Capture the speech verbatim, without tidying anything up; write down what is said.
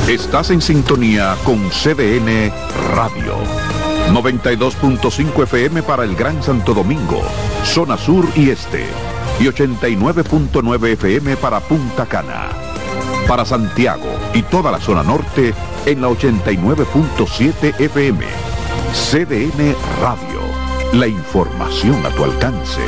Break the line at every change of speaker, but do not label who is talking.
Estás en sintonía con C D N Radio. noventa y dos punto cinco F M para el Gran Santo Domingo, zona sur y este. Y ochenta y nueve punto nueve F M para Punta Cana. Para Santiago y toda la zona norte en la ochenta y nueve punto siete F M. C D N Radio. La información a tu alcance.